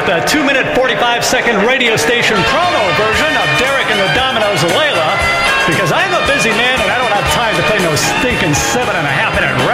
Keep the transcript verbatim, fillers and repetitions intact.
with a two minute, forty-five second radio station promo version of Derek and the Dominoes Layla, because I'm a busy man and I don't have time to play no stinking seven and a half minute